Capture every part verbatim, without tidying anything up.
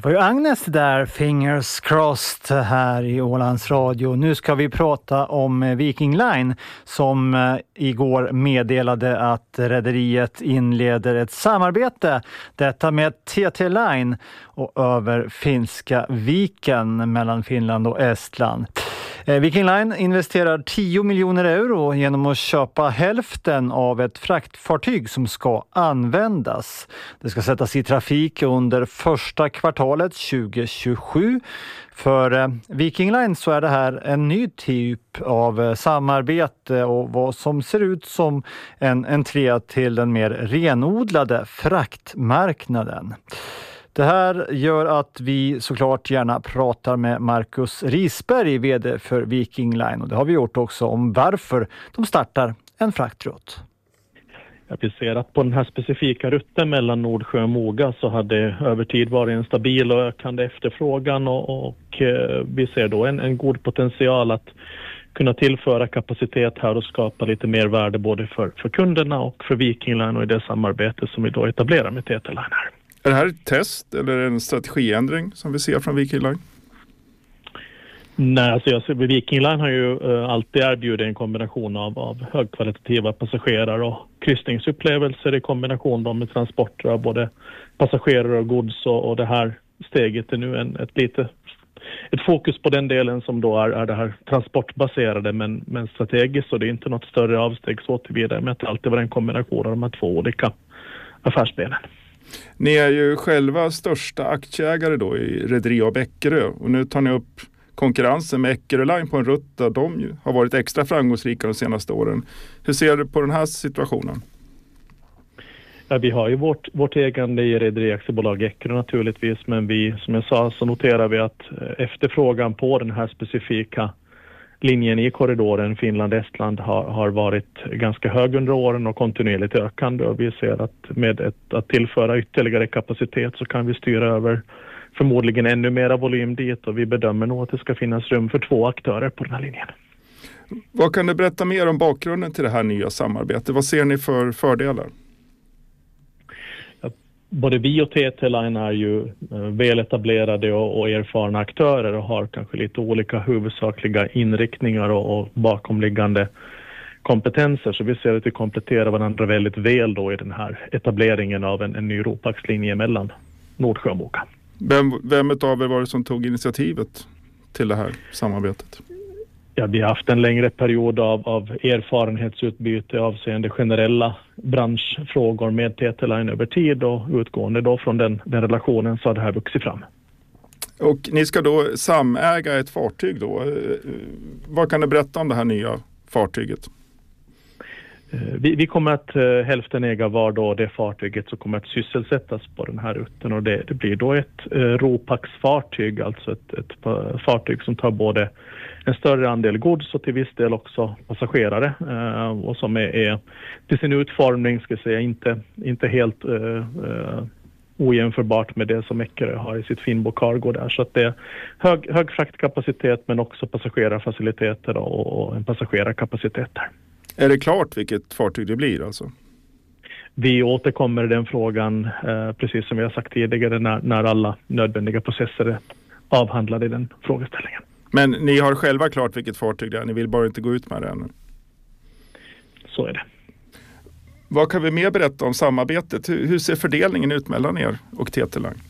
Det var ju Agnes där, fingers crossed, här i Ålands Radio. Nu ska vi prata om Viking Line som igår meddelade att rederiet inleder ett samarbete. Detta med T T Line och över Finska viken mellan Finland och Estland. Viking Line investerar tio miljoner euro genom att köpa hälften av ett fraktfartyg som ska användas. Det ska sättas i trafik under första kvartalet tjugo tjugosju. För Viking Line så är det här en ny typ av samarbete och vad som ser ut som en entré till den mer renodlade fraktmarknaden. Det här gör att vi såklart gärna pratar med Marcus Risberg, vd för Viking Line. Och det har vi gjort också om varför de startar en fraktrutt. Ja, vi ser att på den här specifika rutten mellan Nordsjö och Moga så hade över tid varit en stabil och ökande efterfrågan. Och, och eh, vi ser då en, en god potential att kunna tillföra kapacitet här och skapa lite mer värde både för, för kunderna och för Viking Line och i det samarbete som vi då etablerar med T T Line här. Är det här ett test eller en strategiändring som vi ser från Viking Line? Nej, alltså jag ser, Viking Line har ju uh, alltid erbjudit en kombination av, av högkvalitativa passagerare och kryssningsupplevelser i kombination då med transporter av både passagerare och gods, och, och det här steget är nu en, ett lite ett fokus på den delen som då är, är det här transportbaserade men, men strategiskt, och det är inte något större avsteg så tillvidare, men att det alltid var en kombination av de här två olika affärsbenen. Ni är ju själva största aktieägare då i Rederi A B Eckerö, och nu tar ni upp konkurrensen med Eckerö Line på en rutt där de ju har varit extra framgångsrika de senaste åren. Hur ser du på den här situationen? Ja, vi har ju vårt, vårt ägande i Rederi Aktiebolag Eckerö naturligtvis, men vi, som jag sa, så noterar vi att efterfrågan på den här specifika linjen i korridoren Finland-Estland har, har varit ganska hög under åren och kontinuerligt ökande, och vi ser att med ett, att tillföra ytterligare kapacitet så kan vi styra över förmodligen ännu mera volym dit, och vi bedömer nog att det ska finnas rum för två aktörer på den här linjen. Vad kan du berätta mer om bakgrunden till det här nya samarbetet? Vad ser ni för fördelar? Både vi och T T Line är ju väletablerade och, och erfarna aktörer och har kanske lite olika huvudsakliga inriktningar och, och bakomliggande kompetenser. Så vi ser att vi kompletterar varandra väldigt väl då i den här etableringen av en, en ny ropaxlinje mellan Nordsjö och Moga. Vem, vem av er var det som tog initiativet till det här samarbetet? Ja, vi har haft en längre period av, av erfarenhetsutbyte avseende generella branschfrågor med T T Line över tid, och utgående då från den, den relationen så har det här vuxit fram. Och ni ska då samäga ett fartyg då. Vad kan du berätta om det här nya fartyget? Vi, vi kommer att uh, hälften äga var då det fartyget som kommer att sysselsättas på den här rutten, och det, det blir då ett uh, Ropax-fartyg, alltså ett, ett uh, fartyg som tar både en större andel gods och till viss del också passagerare, uh, och som är, är till sin utformning ska jag säga inte, inte helt uh, uh, ojämförbart med det som Eckerö har i sitt Finbo Cargo där, så att det är hög, hög fraktkapacitet men också passagerarfaciliteter och, och en passagerarkapacitet där. Är det klart vilket fartyg det blir alltså? Vi återkommer i den frågan eh, precis som vi har sagt tidigare när, när alla nödvändiga processer är avhandlade i den frågeställningen. Men ni har själva klart vilket fartyg det är, ni vill bara inte gå ut med det ännu? Så är det. Vad kan vi mer berätta om samarbetet? Hur, hur ser fördelningen ut mellan er och T T Line?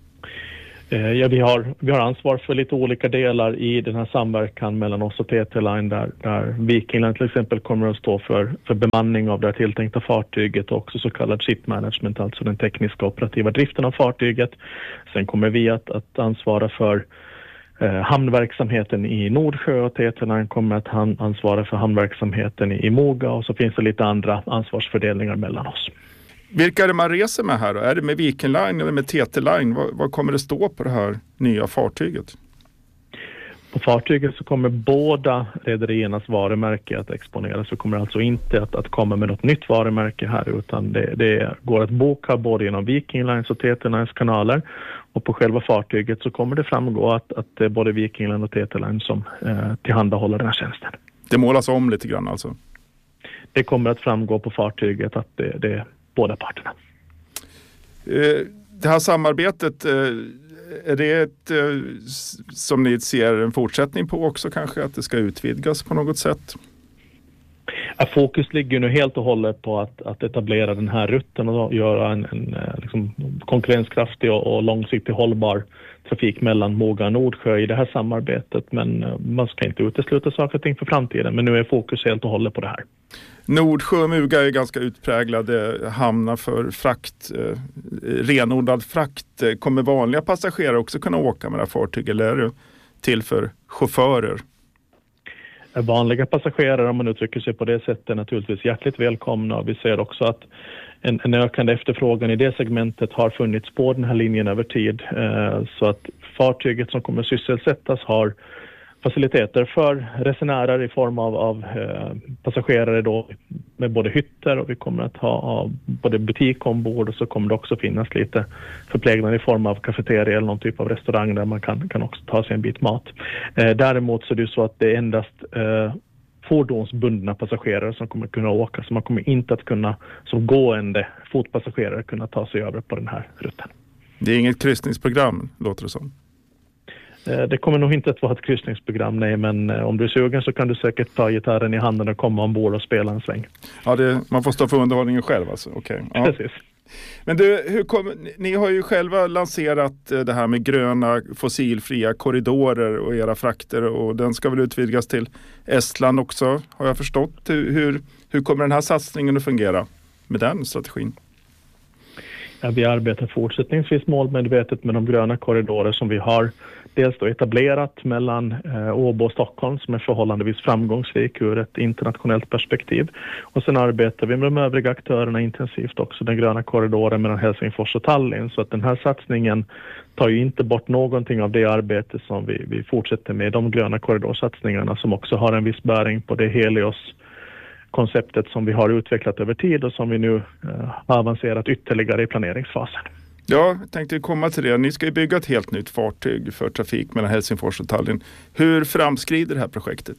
Ja, vi har, vi har ansvar för lite olika delar i den här samverkan mellan oss och T T Line, där, där Viking Line till exempel kommer att stå för, för bemanning av det tilltänkta fartyget och också så kallad ship management, alltså den tekniska operativa driften av fartyget. Sen kommer vi att, att ansvara för eh, hamnverksamheten i Nordsjö, och T T Line kommer att han, ansvara för hamnverksamheten i, i Moga, och så finns det lite andra ansvarsfördelningar mellan oss. Vilka är det man reser med här då? Är det med Viking Line eller med T T Line? Vad, vad kommer det stå på det här nya fartyget? På fartyget så kommer båda rederiernas varumärke att exponeras. Så kommer alltså inte att, att komma med något nytt varumärke här, utan det, det går att boka både genom Viking Lines och T T Lines kanaler. Och på själva fartyget så kommer det framgå att, att det är både Viking Line och T T Line som eh, tillhandahåller den här tjänsten. Det målas om lite grann alltså? Det kommer att framgå på fartyget att det, det är båda parterna. Det här samarbetet, är det ett, som ni ser en fortsättning på också kanske, att det ska utvidgas på något sätt? Ja, fokus ligger nu helt och hållet på att, att etablera den här rutten och göra en, en liksom konkurrenskraftig och, och långsiktigt hållbar trafik mellan Moga och Nordsjö i det här samarbetet. Men man ska inte utesluta saker och ting för framtiden. Men nu är fokus helt och hållet på det här. Nordsjö och Muga är ganska utpräglade hamnar för frakt, eh, renodlad frakt. Kommer vanliga passagerare också kunna åka med det här fartyget, eller är det till för chaufförer? Vanliga passagerare, om man uttrycker sig på det sättet, är naturligtvis hjärtligt välkomna. Vi ser också att en, en ökande efterfrågan i det segmentet har funnits på den här linjen över tid. Eh, så att fartyget som kommer sysselsättas har faciliteter för resenärer i form av, av eh, passagerare då, med både hytter, och vi kommer att ha, ha både butik ombord, och så kommer det också finnas lite förplägnad i form av kafeteria eller någon typ av restaurang där man kan, kan också ta sig en bit mat. Eh, däremot så är det så att det är endast eh, fordonsbundna passagerare som kommer kunna åka, så man kommer inte att kunna som gående fotpassagerare kunna ta sig över på den här rutten. Det är inget kryssningsprogram, låter det som. Det kommer nog inte att vara ett kryssningsprogram, nej, men om du är sugen så kan du säkert ta gitarren i handen och komma ombord och spela en sväng. Ja, det, man får stå för underhållningen själv alltså. Okay. Ja. Precis. Men du, hur kom, ni har ju själva lanserat det här med gröna fossilfria korridorer och era frakter, och den ska väl utvidgas till Estland också, har jag förstått. Hur, hur, hur kommer den här satsningen att fungera med den strategin? Ja, vi arbetar fortsättningsvis målmedvetet med de gröna korridorer som vi har dels då etablerat mellan eh, Åbo och Stockholm, som är förhållandevis framgångsrik ur ett internationellt perspektiv. Och sen arbetar vi med de övriga aktörerna intensivt också, den gröna korridoren mellan Helsingfors och Tallinn. Så att den här satsningen tar ju inte bort någonting av det arbete som vi, vi fortsätter med, de gröna korridorsatsningarna som också har en viss bäring på det Helios konceptet som vi har utvecklat över tid och som vi nu eh, har avancerat ytterligare i planeringsfasen. Ja, jag tänkte komma till det. Ni ska ju bygga ett helt nytt fartyg för trafik mellan Helsingfors och Tallinn. Hur framskrider det här projektet?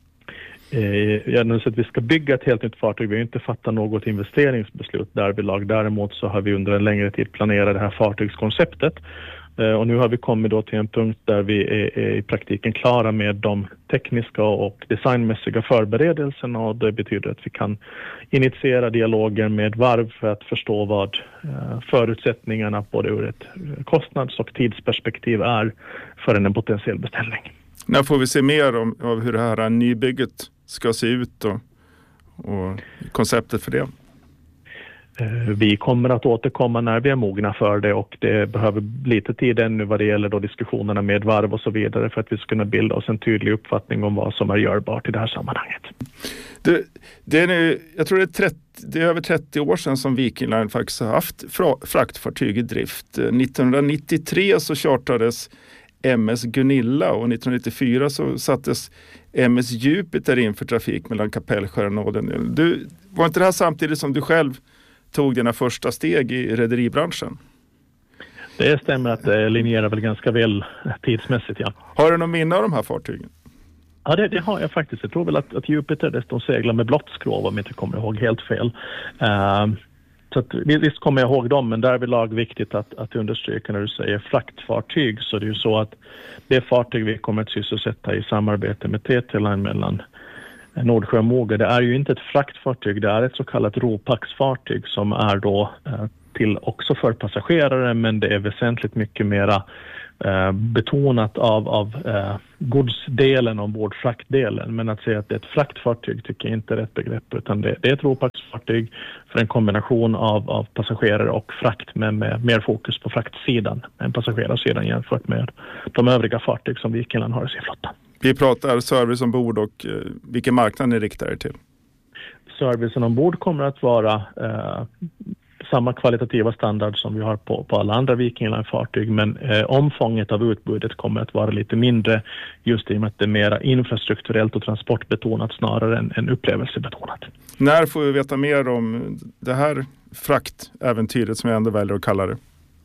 Eh, ja, nu så att vi ska bygga ett helt nytt fartyg. Vi har inte fattat något investeringsbeslut därvidlag. Däremot så har vi under en längre tid planerat det här fartygskonceptet. Och nu har vi kommit då till en punkt där vi är, är i praktiken klara med de tekniska och designmässiga förberedelserna, och det betyder att vi kan initiera dialoger med varv för att förstå vad förutsättningarna både ur ett kostnads- och tidsperspektiv är för en potentiell beställning. När får vi se mer om, om hur det här nybygget ska se ut och, och konceptet för det? Vi kommer att återkomma när vi är mogna för det, och det behöver lite tid ännu vad det gäller då diskussionerna med varv och så vidare för att vi ska kunna bilda oss en tydlig uppfattning om vad som är görbart i det här sammanhanget. Det, det är nu, jag tror det är, trettio, det är över trettio år sedan som Viking Line faktiskt har haft fra, fraktfartyg i drift. nittonhundranittiotre så chartades M S Gunilla och nittonhundranittiofyra så sattes M S Jupiter in för trafik mellan Kapellskär och Åden. Du, var inte det här samtidigt som du själv tog dina första steg i rederibranschen? Det stämmer att det linjerar väl ganska väl tidsmässigt, ja. Har du någon minne av de här fartygen? Ja, det, det har jag faktiskt. Jag tror väl att, att Jupiter dessutom seglar med blått skrov, om jag inte kommer ihåg helt fel. Uh, så att, visst kommer jag ihåg dem, men där är lag viktigt att, att understryka när du säger fraktfartyg, så det är ju så att det fartyg vi kommer att sysselsätta i samarbete med T T-Line mellan Nordsjö och Moga, det är ju inte ett fraktfartyg, det är ett så kallat ropaxfartyg som är då eh, till också för passagerare, men det är väsentligt mycket mera eh, betonat av, av eh, godsdelen ombord, fraktdelen. Men att säga att det är ett fraktfartyg tycker jag inte är rätt begrepp, utan det, det är ett ropaxfartyg för en kombination av, av passagerare och frakt, men med mer fokus på fraktsidan än passagerarsidan jämfört med de övriga fartyg som Viking Line har i sin flotta. Vi pratar service ombord och eh, vilken marknad ni riktar er till? Servicen ombord kommer att vara eh, samma kvalitativa standard som vi har på, på alla andra Viking Line-fartyg, men eh, omfånget av utbudet kommer att vara lite mindre, just i och med att det är mer infrastrukturellt och transportbetonat snarare än, än upplevelsebetonat. När får vi veta mer om det här fraktäventyret som jag ändå väljer att kalla det?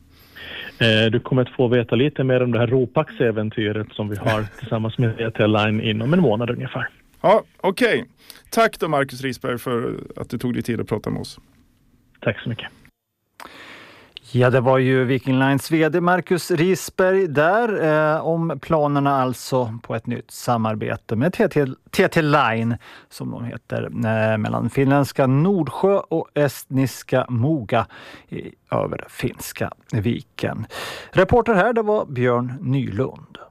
Du kommer att få veta lite mer om det här Ropax-äventyret som vi har tillsammans med T T-Line inom en månad ungefär. Ja, okej. Okay. Tack då Marcus Risberg för att du tog dig tid att prata med oss. Tack så mycket. Ja, det var ju Viking Lines vd Marcus Risberg där eh, om planerna alltså på ett nytt samarbete med T T, T T Line som de heter eh, mellan finländska Nordsjö och estniska Muga i över finska viken. Reporter här det var Björn Nylund.